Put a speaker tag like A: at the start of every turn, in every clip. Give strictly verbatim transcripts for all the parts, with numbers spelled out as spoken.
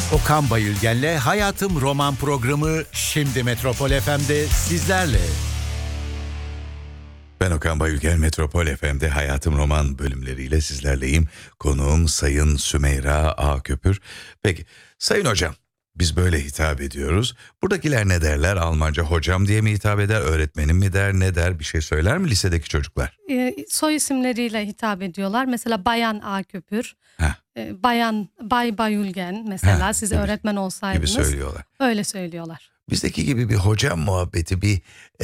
A: Okan Bayülgen'le Hayatım Roman programı şimdi Metropol F M'de sizlerle.
B: Ben Okan Bayülgen, Metropol F M'de Hayatım Roman bölümleriyle sizlerleyim. Konuğum Sayın Sümeyra Ağköpür. Peki Sayın Hocam, biz böyle hitap ediyoruz. Buradakiler ne derler? Almanca hocam diye mi hitap eder? Öğretmenim mi der? Ne der? Bir şey söyler mi lisedeki çocuklar?
C: E, soy isimleriyle hitap ediyorlar. Mesela Bayan Ağköpür, e, Bayan Bay Bayülgen mesela Heh, siz gibi, öğretmen olsaydınız.
B: Gibi söylüyorlar.
C: Öyle söylüyorlar.
B: Bizdeki gibi bir hocam muhabbeti, bir e,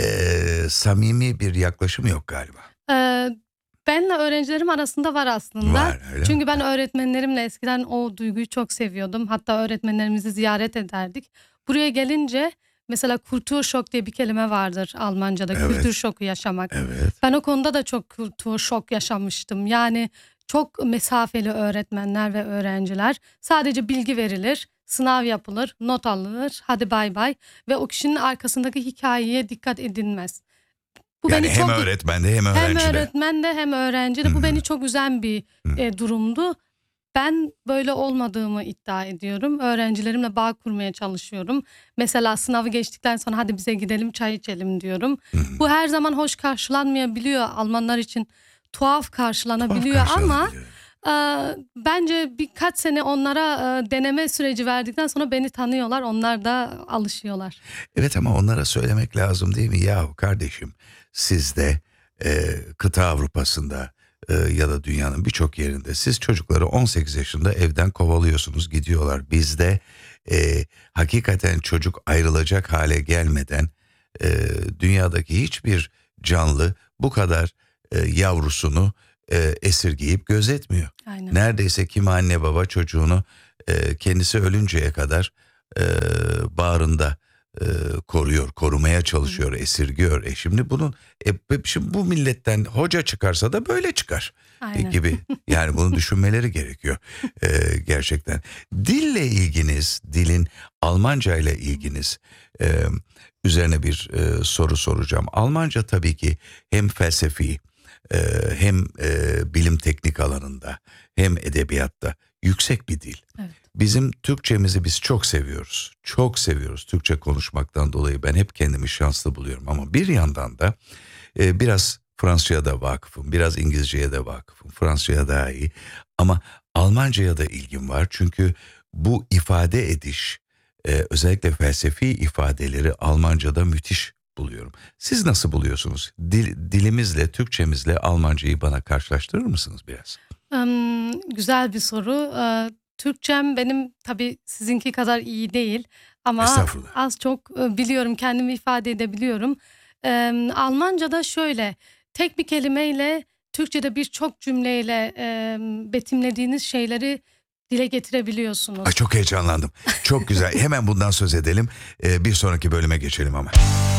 B: samimi bir yaklaşım yok galiba.
C: E, benle öğrencilerim arasında var aslında.
B: Var, öyle
C: Çünkü
B: mi?
C: ben öğretmenlerimle eskiden o duyguyu çok seviyordum. Hatta öğretmenlerimizi ziyaret ederdik. Buraya gelince mesela Kulturşok diye bir kelime vardır Almanca'da.
B: Evet.
C: Kültür şoku yaşamak.
B: Evet.
C: Ben o konuda da çok kültür şok yaşamıştım. Yani çok mesafeli öğretmenler ve öğrenciler. Sadece bilgi verilir, sınav yapılır, not alınır, hadi bay bay. Ve o kişinin arkasındaki hikayeye dikkat edilmez. Bu
B: Yani
C: beni
B: hem
C: çok,
B: öğretmende hem öğrencide.
C: Hem öğretmende hem öğrencide. Bu beni çok üzen bir e, durumdu. Ben böyle olmadığımı iddia ediyorum. Öğrencilerimle bağ kurmaya çalışıyorum. Mesela sınavı geçtikten sonra hadi bize gidelim çay içelim diyorum.
B: Hı-hı.
C: Bu her zaman hoş karşılanmayabiliyor. Almanlar için tuhaf karşılanabiliyor
B: tuhaf
C: ama e, bence birkaç sene onlara e, deneme süreci verdikten sonra beni tanıyorlar. Onlar da alışıyorlar.
B: Evet, ama onlara söylemek lazım değil mi? Yahu kardeşim, siz de e, kıta Avrupa'sında e, ya da dünyanın birçok yerinde siz çocukları on sekiz yaşında evden kovalıyorsunuz, gidiyorlar. Bizde e, hakikaten çocuk ayrılacak hale gelmeden e, dünyadaki hiçbir canlı bu kadar e, yavrusunu e, esirgeyip gözetmiyor.
C: Aynen.
B: Neredeyse kimi anne baba çocuğunu e, kendisi ölünceye kadar e, bağrında e, koruyor, korumaya çalışıyor, Hı. esirgiyor. E şimdi bunun, e, şimdi bu milletten hoca çıkarsa da böyle çıkar e, gibi. Yani bunu düşünmeleri gerekiyor e, gerçekten. Dille ilginiz, dilin Almanca ile ilginiz e, üzerine bir e, soru soracağım. Almanca tabii ki hem felsefi, e, hem e, bilim teknik alanında hem edebiyatta yüksek bir dil.
C: Evet.
B: Bizim Türkçemizi biz çok seviyoruz. Çok seviyoruz Türkçe konuşmaktan dolayı. Ben hep kendimi şanslı buluyorum. Ama bir yandan da e, biraz Fransızca'ya da vakıfım. Biraz İngilizce'ye de vakıfım. Fransızca'ya daha iyi. Ama Almanca'ya da ilgim var. Çünkü bu ifade ediş, e, özellikle felsefi ifadeleri Almanca'da müthiş buluyorum. Siz nasıl buluyorsunuz? Dil, dilimizle, Türkçemizle Almanca'yı bana karşılaştırır mısınız biraz?
C: Um, güzel bir soru. Ee, Türkçem benim tabii sizinki kadar iyi değil ama az çok biliyorum, kendimi ifade edebiliyorum. Ee, Almanca'da şöyle, tek bir kelimeyle Türkçe'de birçok cümleyle e, betimlediğiniz şeyleri dile getirebiliyorsunuz.
B: Ay, çok heyecanlandım. Çok güzel. Hemen bundan söz edelim. Ee, bir sonraki bölüme geçelim ama.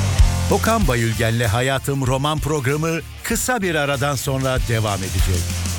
A: Okan Bayülgen'le Hayatım Roman programı kısa bir aradan sonra devam edecek.